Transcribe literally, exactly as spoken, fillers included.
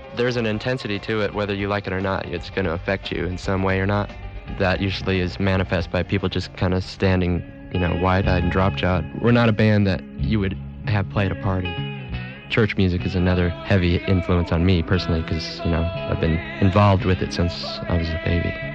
there's an intensity to it, whether you like it or not. It's going to affect you in some way or not. That usually is manifest by people just kind of standing, you know, wide-eyed and drop-jawed. We're not a band that you would have play at a party. Church music is another heavy influence on me personally because, you know, I've been involved with it since I was a baby.